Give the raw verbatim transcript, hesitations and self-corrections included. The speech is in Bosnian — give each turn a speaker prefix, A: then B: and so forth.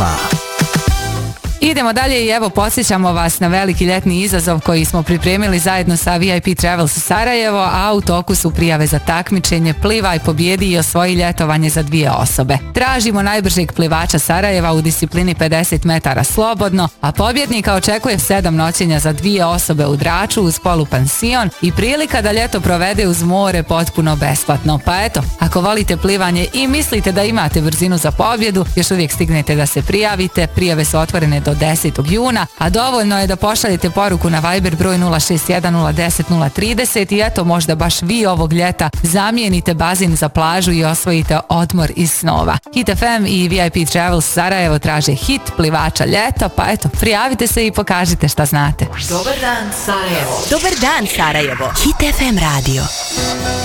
A: tema.
B: Idemo dalje i evo podsjećamo vas na veliki ljetni izazov koji smo pripremili zajedno sa V I P Travels Sarajevo, a u toku su prijave za takmičenje Plivaj, pobjedi i osvoji ljetovanje za dvije osobe. Tražimo najbržeg plivača Sarajeva u disciplini pedeset metara slobodno, a pobjednika očekuje sedam noćenja za dvije osobe u Draču uz polupansion i prilika da ljeto provede uz more potpuno besplatno. Pa eto, ako volite plivanje i mislite da imate brzinu za pobjedu, još uvijek stignete da se prijavite. Prijave su otvorene do desetog juna, a dovoljno je da pošaljete poruku na Viber broj nula šest jedan nula deset nula trideset i eto možda baš vi ovog ljeta zamijenite bazin za plažu i osvojite odmor iz snova. Hit F M i V I P Travels Sarajevo traže hit plivača ljeta, pa eto, prijavite se i pokažite šta znate.
C: Dobar dan Sarajevo. Dobar dan Sarajevo. Hit F M radio.